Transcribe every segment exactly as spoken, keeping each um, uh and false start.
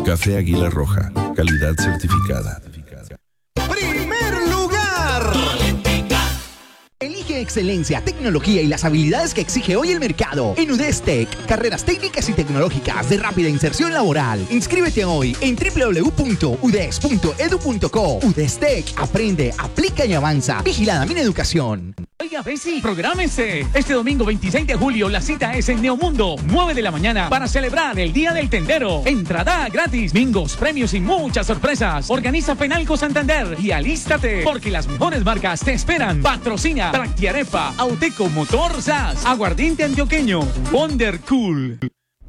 Café Águila Roja, calidad certificada. ¡Primer lugar! Elige excelencia, tecnología y las habilidades que exige hoy el mercado en UDESTEC. Carreras técnicas y tecnológicas de rápida inserción laboral. Inscríbete hoy en doble u doble u doble u punto u d e s punto e d u punto co. UDESTEC, aprende, aplica y avanza. Vigilada Mineducación. Oiga, Bessie, prográmese. Este domingo veintiséis de julio la cita es en Neomundo, nueve de la mañana, para celebrar el Día del Tendero. Entrada gratis, bingos, premios y muchas sorpresas. Organiza Fenalco Santander y alístate, porque las mejores marcas te esperan. Patrocina Tractiarepa, Auteco, Motor S A S, Aguardiente Antioqueño, Wonder Cool.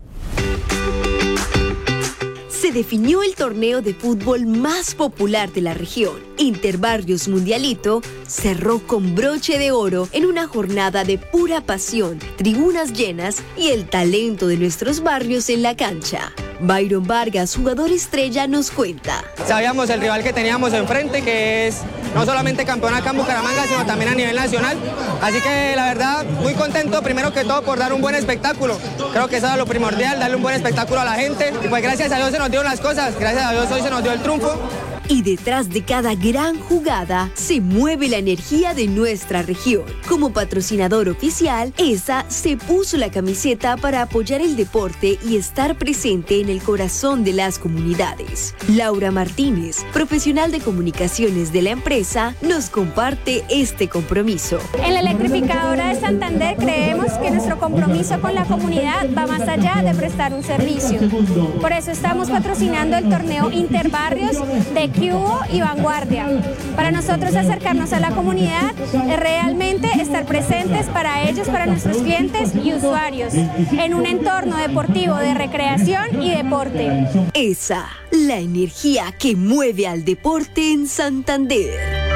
Se definió el torneo de fútbol más popular de la región. Interbarrios Mundialito cerró con broche de oro en una jornada de pura pasión, tribunas llenas y el talento de nuestros barrios en la cancha. Byron Vargas, jugador estrella, nos cuenta. Sabíamos el rival que teníamos enfrente, que es no solamente campeón acá en Bucaramanga, sino también a nivel nacional. Así que la verdad, muy contento, primero que todo, por dar un buen espectáculo. Creo que eso era lo primordial, darle un buen espectáculo a la gente. Y pues gracias a Dios se nos dieron las cosas, gracias a Dios hoy se nos dio el triunfo. Y detrás de cada gran jugada se mueve la energía de nuestra región. Como patrocinador oficial, E S A se puso la camiseta para apoyar el deporte y estar presente en el corazón de las comunidades. Laura Martínez, profesional de comunicaciones de la empresa, nos comparte este compromiso. En la electrificadora de Santander creemos que nuestro compromiso con la comunidad va más allá de prestar un servicio. Por eso estamos patrocinando el torneo Interbarrios de Cubo y Vanguardia. Para nosotros acercarnos a la comunidad es realmente estar presentes para ellos, para nuestros clientes y usuarios, en un entorno deportivo de recreación y deporte. E S A, la energía que mueve al deporte en Santander.